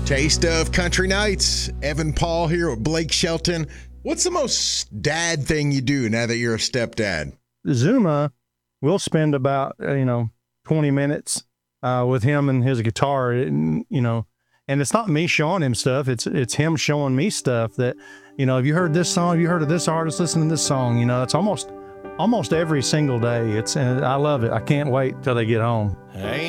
Taste of Country Nights. Evan Paul here with Blake Shelton. What's the most dad thing you do now that you're a stepdad? Zuma, we'll spend about 20 minutes with him and his guitar, and it's not me showing him stuff. It's him showing me stuff that, have you heard this song? Have you heard of this artist? Listen to this song. It's almost every single day. And I love it. I can't wait till they get home. Hey.